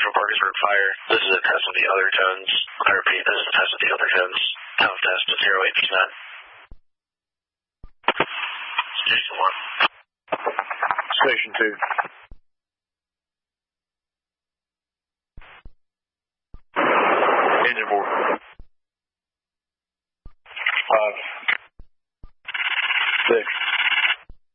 from Parkersburg Fire. This is a test of the other tones. I repeat, this is a test of the other tones. Count test at 0.8%. Station 1. Station 2. Engine 4. 5. 6.